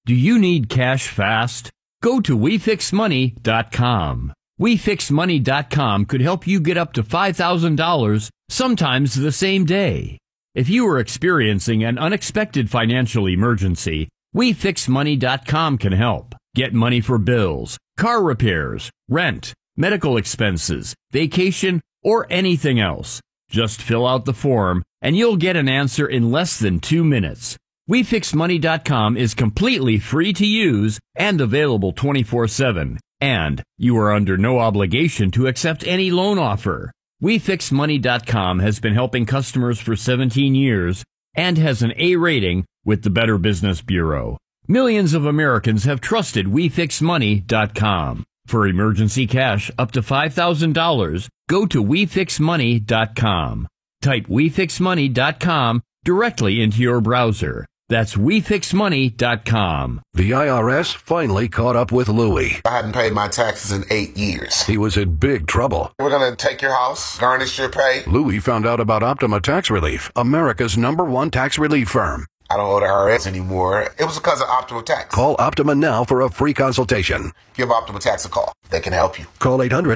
Do you need cash fast? Go to WeFixMoney.com. WeFixMoney.com could help you get up to $5,000, sometimes the same day. If you are experiencing an unexpected financial emergency, WeFixMoney.com can help. Get money for bills, car repairs, rent, medical expenses, vacation, or anything else. Just fill out the form, and you'll get an answer in less than 2 minutes. WeFixMoney.com is completely free to use and available 24/7. And you are under no obligation to accept any loan offer. WeFixMoney.com has been helping customers for 17 years and has an A rating with the Better Business Bureau. Millions of Americans have trusted WeFixMoney.com. For emergency cash up to $5,000, go to WeFixMoney.com. Type WeFixMoney.com directly into your browser. That's WeFixMoney.com. The IRS finally caught up with Louie. I hadn't paid my taxes in 8 years. He was in big trouble. We're going to take your house, garnish your pay. Louie found out about Optima Tax Relief, America's #1 tax relief firm. I don't owe the IRS anymore. It was because of Optima Tax. Call Optima now for a free consultation. Give Optima Tax a call. They can help you. Call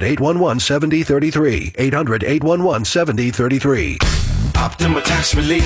800-811-7033. 800-811-7033. Optima Tax Relief.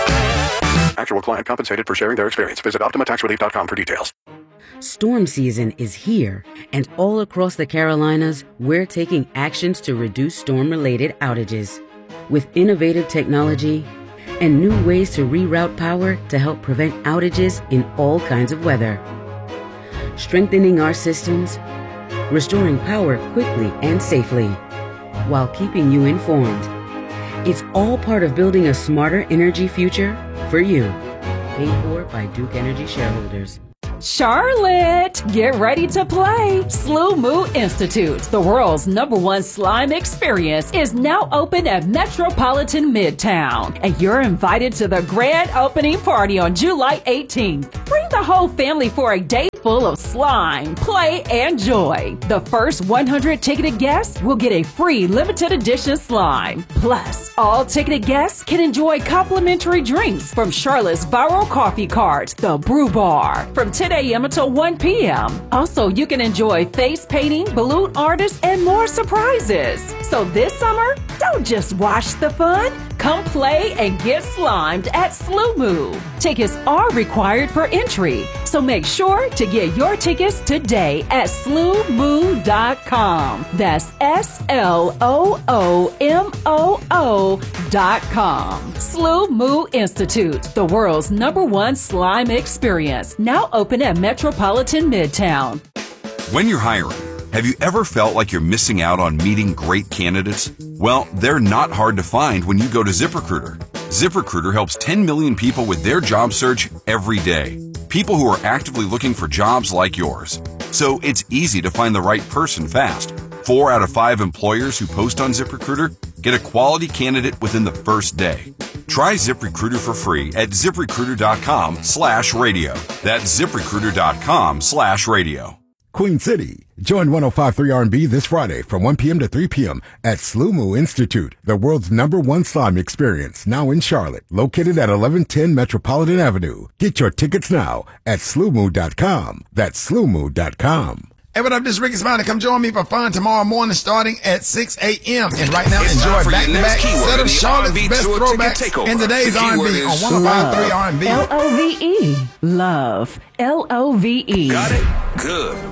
Actual client compensated for sharing their experience. Visit OptimaTaxRelief.com for details. Storm season is here, and all across the Carolinas, we're taking actions to reduce storm-related outages. With innovative technology and new ways to reroute power to help prevent outages in all kinds of weather. Strengthening our systems, restoring power quickly and safely, while keeping you informed. It's all part of building a smarter energy future for you. Paid for by Duke Energy shareholders. Charlotte, get ready to play. Slow Moo Institute, the world's #1 slime experience, is now open at Metropolitan Midtown. And you're invited to the grand opening party on July 18th. Bring the whole family for a day full of slime, play, and joy. The first 100 ticketed guests will get a free limited edition slime. Plus, all ticketed guests can enjoy complimentary drinks from Charlotte's viral coffee cart, the Brew Bar, from 10 a.m. until 1 p.m. Also, you can enjoy face painting, balloon artists, and more surprises. So this summer, don't just watch the fun. Come play and get slimed at Slow Moo. Tickets are required for entry, so make sure to get your tickets today at slowmoo.com. That's SLOOMOO.com. Slow Moo Institute, the world's #1 slime experience, now open at Metropolitan Midtown. When you're hiring, have you ever felt like you're missing out on meeting great candidates? Well, they're not hard to find when you go to ZipRecruiter. ZipRecruiter helps 10 million people with their job search every day. People who are actively looking for jobs like yours. So it's easy to find the right person fast. 4 out of 5 employers who post on ZipRecruiter get a quality candidate within the first day. Try ZipRecruiter for free at ZipRecruiter.com/radio. That's ZipRecruiter.com/radio. Queen City. Join 105.3 R&B this Friday from 1 p.m. to 3 p.m. at Slow Moo Institute, the world's #1 slime experience, now in Charlotte, located at 1110 Metropolitan Avenue. Get your tickets now at slowmoo.com. That's slowmoo.com. Hey, what up? This is Ricky Smiley. Come join me for fun tomorrow morning starting at 6 a.m. And right now, enjoy back-to-back set of Charlotte's best throwbacks in today's R&B on 105.3 R&B. Love. Love. Love. Love. Got it? Good.